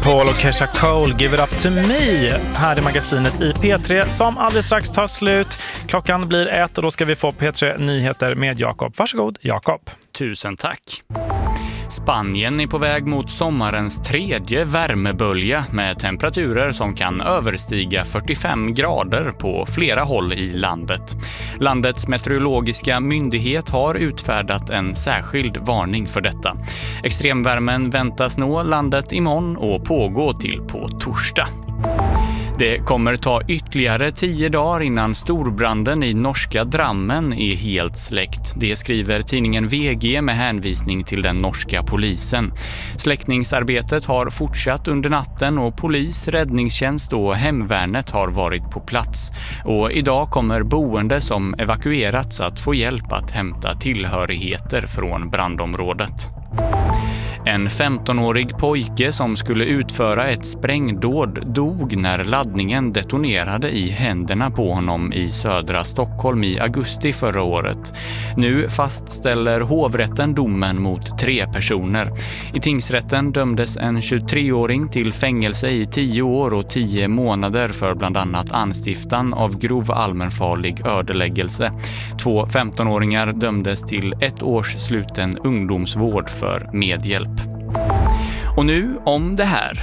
Paul och Kesha Cole, Give It Up To Me. Här är magasinet i P3 som alldeles strax tar slut. Klockan blir 1 och då ska vi få P3 Nyheter med Jakob. Varsågod, Jakob. Tusen tack. Spanien är på väg mot sommarens tredje värmebölja med temperaturer som kan överstiga 45 grader på flera håll i landet. Landets meteorologiska myndighet har utfärdat en särskild varning för detta. Extremvärmen väntas nå landet imorgon och pågå till på torsdag. Det kommer ta ytterligare 10 dagar innan storbranden i norska Drammen är helt släckt. Det skriver tidningen VG med hänvisning till den norska polisen. Släckningsarbetet har fortsatt under natten och polis, räddningstjänst och hemvärnet har varit på plats. Och idag kommer boende som evakuerats att få hjälp att hämta tillhörigheter från brandområdet. En 15-årig pojke som skulle utföra ett sprängdåd dog när laddningen detonerade i händerna på honom i södra Stockholm i augusti förra året. Nu fastställer hovrätten domen mot 3 personer. I tingsrätten dömdes en 23-åring till fängelse i 10 år och 10 månader för bland annat anstiftan av grov allmänfarlig ödeläggelse. 2 15-åringar dömdes till 1 års sluten ungdomsvård för medhjälp. Och nu om det här.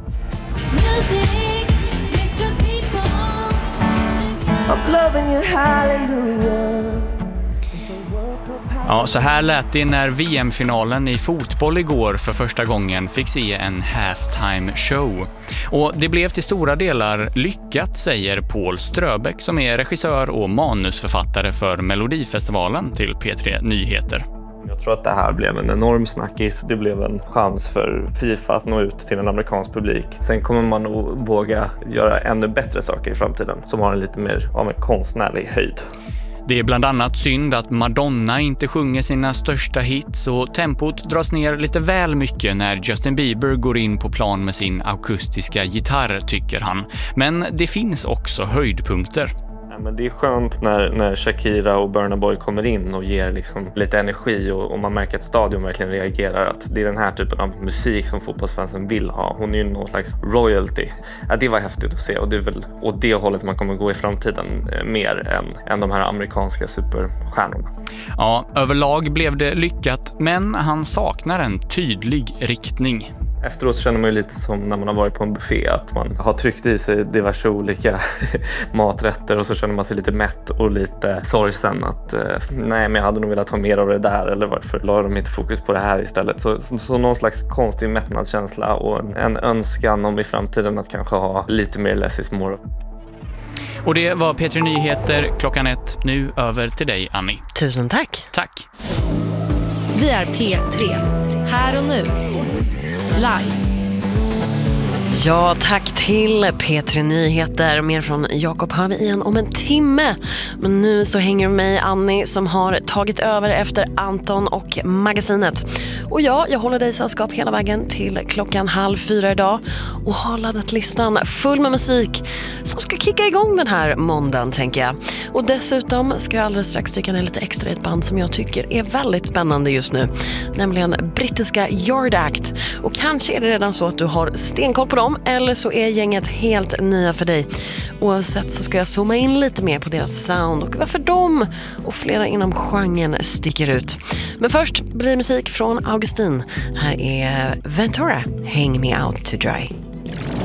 Ja, så här lät det när VM-finalen i fotboll igår för första gången fick se en halftime show. Och det blev till stora delar lyckat, säger Paul Ströbeck som är regissör och manusförfattare för Melodifestivalen till P3 Nyheter. Jag tror att det här blev en enorm snackis. Det blev en chans för FIFA att nå ut till en amerikansk publik. Sen kommer man nog våga göra ännu bättre saker i framtiden som har en lite mer av en konstnärlig höjd. Det är bland annat synd att Madonna inte sjunger sina största hits och tempot dras ner lite väl mycket när Justin Bieber går in på plan med sin akustiska gitarr, tycker han. Men det finns också höjdpunkter. Men det är skönt när Shakira och Burna Boy kommer in och ger liksom lite energi och man märker att stadion verkligen reagerar, att det är den här typen av musik som fotbollsfansen vill ha. Hon är ju någon slags royalty. Ja, det var häftigt att se och det är väl åt det hållet man kommer gå i framtiden mer än de här amerikanska superstjärnorna. Ja, överlag blev det lyckat, men han saknar en tydlig riktning. Efteråt känner man ju lite som när man har varit på en buffé, att man har tryckt i sig diverse olika maträtter och så känner man sig lite mätt och lite sorgsen att nej, men jag hade nog velat ha mer av det där, eller varför la de inte fokus på det här istället. Så någon slags konstig mättnadskänsla och en önskan om i framtiden att kanske ha lite mer less is more. Och det var P3 Nyheter klockan 1. Nu över till dig, Annie. Tusen tack. Tack. Vi är P3. Här och nu. Live. Ja, tack till P3 Nyheter. Mer från Jakob hör vi igen om en timme. Men nu så hänger mig Annie som har tagit över efter Anton och magasinet. Och ja, jag håller dig i sällskap hela vägen till klockan 3:30 idag. Och har laddat listan full med musik som ska kicka igång den här måndagen, tänker jag. Och dessutom ska jag alldeles strax dyka ner lite extra i ett band som jag tycker är väldigt spännande just nu. Nämligen brittiska Yard Act. Och kanske är det redan så att du har stenkoll på dem. Eller så är gänget helt nya för dig. Oavsett så ska jag zooma in lite mer på deras sound och varför de och flera inom genren sticker ut. Men först blir musik från Augustin. Här är Ventura, Hang Me Out to Dry.